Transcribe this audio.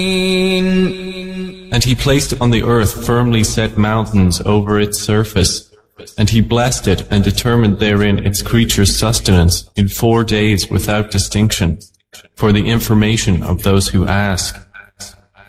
And he placed on the earth firmly set mountains over its surface, and he blessed it and determined therein its creatures' sustenance in 4 days without distinction, for the information of those who ask.